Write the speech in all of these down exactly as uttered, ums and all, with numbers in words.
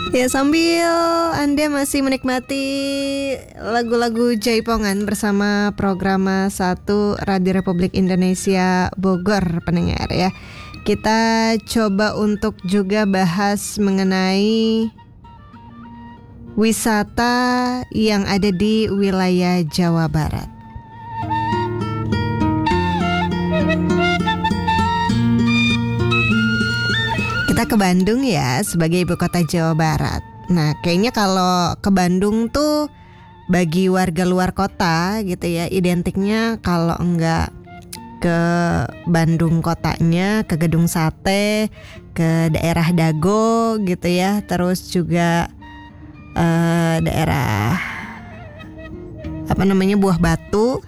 Ya, sambil Anda masih menikmati lagu-lagu Jaipongan bersama program satu Radio Republik Indonesia Bogor pendengar ya. Kita coba untuk juga bahas mengenai wisata yang ada di wilayah Jawa Barat. Kita ke Bandung ya sebagai ibu kota Jawa Barat. Nah, kayaknya kalau ke Bandung tuh bagi warga luar kota gitu ya, identiknya kalau enggak ke Bandung kotanya, ke Gedung Sate, ke daerah Dago gitu ya, terus juga uh, daerah apa namanya Buah Batu.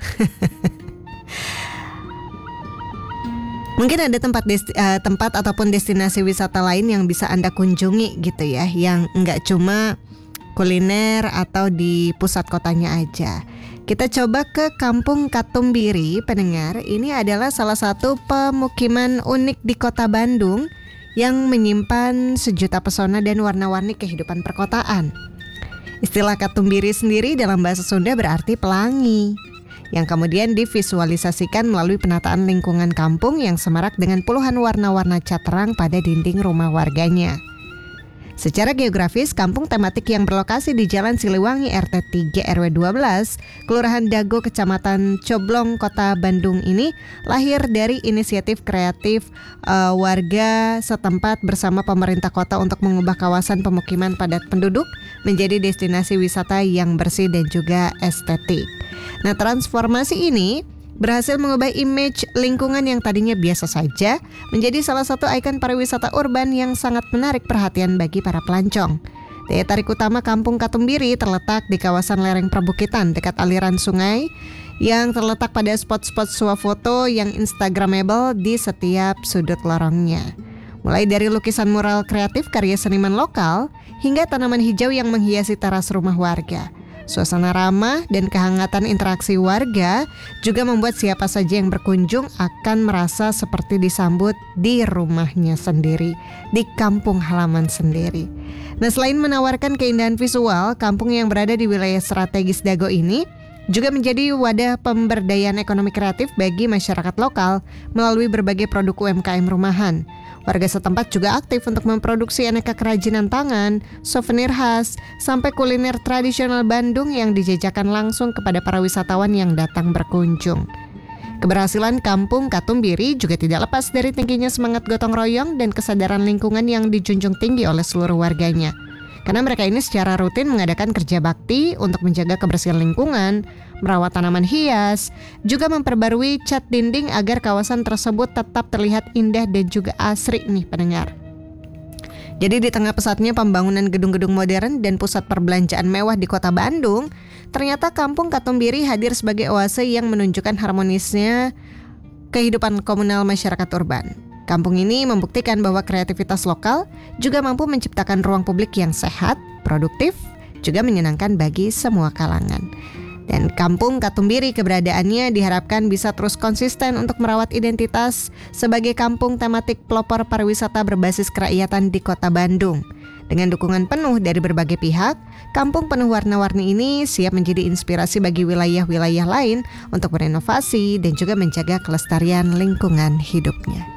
Mungkin ada tempat desti, uh, tempat ataupun destinasi wisata lain yang bisa Anda kunjungi gitu ya, yang enggak cuma kuliner atau di pusat kotanya aja. Kita coba ke Kampung Katumbiri, pendengar. Ini adalah salah satu pemukiman unik di kota Bandung yang menyimpan sejuta pesona dan warna-warni kehidupan perkotaan. Istilah Katumbiri sendiri dalam bahasa Sunda berarti pelangi, yang kemudian divisualisasikan melalui penataan lingkungan kampung yang semarak dengan puluhan warna-warna cat terang pada dinding rumah warganya. Secara geografis, kampung tematik yang berlokasi di Jalan Siliwangi R T tiga R W dua belas, Kelurahan Dago, Kecamatan Coblong, Kota Bandung ini lahir dari inisiatif kreatif uh, warga setempat bersama pemerintah kota untuk mengubah kawasan pemukiman padat penduduk menjadi destinasi wisata yang bersih dan juga estetik. Nah, transformasi ini berhasil mengubah image lingkungan yang tadinya biasa saja menjadi salah satu ikon pariwisata urban yang sangat menarik perhatian bagi para pelancong. Daya tarik utama Kampung Katumbiri terletak di kawasan lereng perbukitan dekat aliran sungai yang terletak pada spot-spot swafoto yang instagramable di setiap sudut lorongnya. Mulai dari lukisan mural kreatif karya seniman lokal hingga tanaman hijau yang menghiasi teras rumah warga. Suasana ramah dan kehangatan interaksi warga juga membuat siapa saja yang berkunjung akan merasa seperti disambut di rumahnya sendiri, di kampung halaman sendiri. Nah, selain menawarkan keindahan visual, kampung yang berada di wilayah strategis Dago ini juga menjadi wadah pemberdayaan ekonomi kreatif bagi masyarakat lokal melalui berbagai produk U M K M rumahan. Warga setempat juga aktif untuk memproduksi aneka kerajinan tangan, souvenir khas, sampai kuliner tradisional Bandung yang dijajakan langsung kepada para wisatawan yang datang berkunjung. Keberhasilan Kampung Katumbiri juga tidak lepas dari tingginya semangat gotong royong dan kesadaran lingkungan yang dijunjung tinggi oleh seluruh warganya. Karena mereka ini secara rutin mengadakan kerja bakti untuk menjaga kebersihan lingkungan, merawat tanaman hias, juga memperbarui cat dinding agar kawasan tersebut tetap terlihat indah dan juga asri nih pendengar. Jadi di tengah pesatnya pembangunan gedung-gedung modern dan pusat perbelanjaan mewah di kota Bandung, ternyata Kampung Katumbiri hadir sebagai oase yang menunjukkan harmonisnya kehidupan komunal masyarakat urban. Kampung ini membuktikan bahwa kreativitas lokal juga mampu menciptakan ruang publik yang sehat, produktif, juga menyenangkan bagi semua kalangan. Dan Kampung Katumbiri keberadaannya diharapkan bisa terus konsisten untuk merawat identitas sebagai kampung tematik pelopor pariwisata berbasis kerakyatan di kota Bandung. Dengan dukungan penuh dari berbagai pihak, kampung penuh warna-warni ini siap menjadi inspirasi bagi wilayah-wilayah lain untuk berinovasi dan juga menjaga kelestarian lingkungan hidupnya.